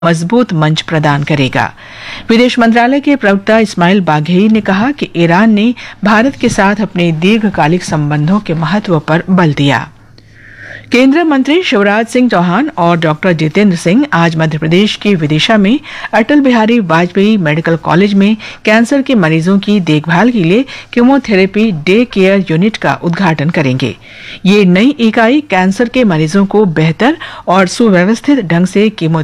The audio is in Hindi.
मजबूत मंच प्रदान करेगा। विदेश मंत्रालय के प्रवक्ता इस्माइल बाघेई ने कहा कि ईरान ने भारत के साथ अपने दीर्घकालिक संबंधों के महत्व पर बल दिया। केंद्रीय मंत्री शिवराज सिंह चौहान और डॉक्टर जितेंद्र सिंह आज मध्य प्रदेश के विदिशा में अटल बिहारी वाजपेयी मेडिकल कॉलेज में कैंसर के मरीजों की देखभाल के लिए कीमोथेरेपी डे केयर यूनिट का उद्घाटन करेंगे। ये नई इकाई कैंसर के मरीजों को बेहतर और सुव्यवस्थित ढंग से कीमोथेरेपी